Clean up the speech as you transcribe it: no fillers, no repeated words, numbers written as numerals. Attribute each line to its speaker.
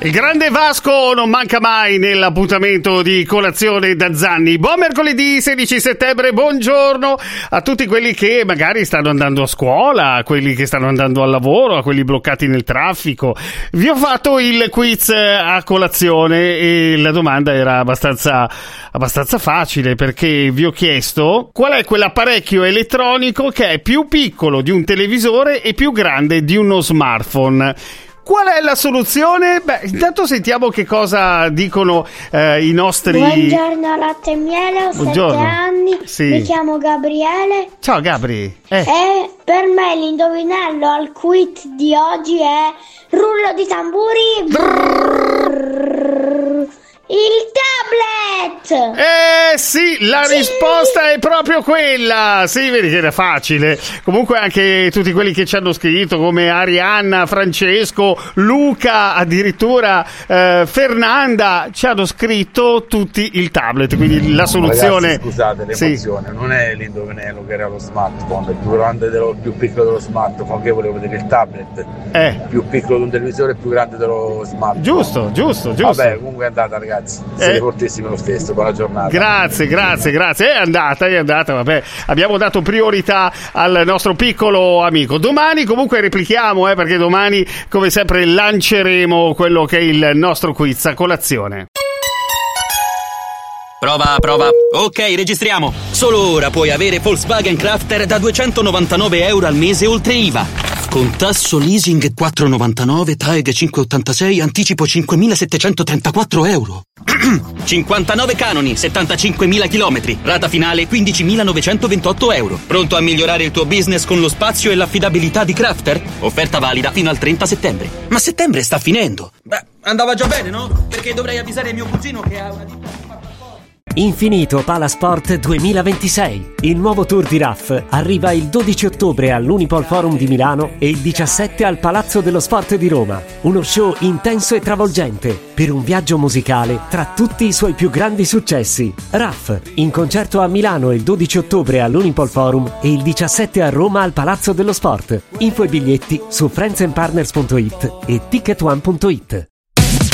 Speaker 1: Il grande Vasco non manca mai nell'appuntamento di Colazione da Zanni. Buon mercoledì 16 settembre, buongiorno a tutti quelli che magari stanno andando a scuola, a quelli che stanno andando al lavoro, a quelli bloccati nel traffico. Vi ho fatto il quiz a colazione e la domanda era abbastanza facile, perché vi ho chiesto qual è quell'apparecchio elettronico che è più piccolo di un televisore e più grande di uno smartphone. Qual è la soluzione? Beh, intanto sentiamo che cosa dicono i nostri...
Speaker 2: Buongiorno Latte e Miele, ho 7 anni, sì. Mi chiamo Gabriele.
Speaker 1: Ciao Gabri.
Speaker 2: E per me l'indovinello al quiz di oggi è rullo di tamburi. Il tablet!
Speaker 1: Sì, la risposta è proprio quella. Sì, vedi che era facile. Comunque anche tutti quelli che ci hanno scritto, come Arianna, Francesco, Luca, addirittura Fernanda, ci hanno scritto tutti il tablet. Quindi la soluzione...
Speaker 3: Ragazzi, scusate l'emozione, sì. Non è l'indovinello che era lo smartphone, il più piccolo dello smartphone, che volevo vedere il tablet. Più piccolo di un televisore e più grande dello smartphone.
Speaker 1: Giusto.
Speaker 3: Vabbè, comunque è andata, ragazzi. Siete fortissimi lo stesso, buona giornata.
Speaker 1: Grazie. È andata, vabbè. Abbiamo dato priorità al nostro piccolo amico. Domani comunque replichiamo, perché domani, come sempre, lanceremo quello che è il nostro quiz a colazione.
Speaker 4: Prova. Ok, registriamo. Solo ora puoi avere Volkswagen Crafter da €299 al mese oltre IVA. Con tasso leasing 4,99, TAEG 5,86, anticipo €5.734. 59 canoni, 75.000 chilometri, rata finale €15.928. Pronto a migliorare il tuo business con lo spazio e l'affidabilità di Crafter? Offerta valida fino al 30 settembre. Ma settembre sta finendo. Beh, andava già bene, no? Perché dovrei avvisare mio cugino che ha una ditta.
Speaker 5: Infinito Palasport 2026. Il nuovo tour di RAF arriva il 12 ottobre all'Unipol Forum di Milano e il 17 al Palazzo dello Sport di Roma. Uno show intenso e travolgente per un viaggio musicale tra tutti i suoi più grandi successi. RAF in concerto a Milano il 12 ottobre all'Unipol Forum e il 17 a Roma al Palazzo dello Sport. Info e biglietti su friendsandpartners.it e ticketone.it.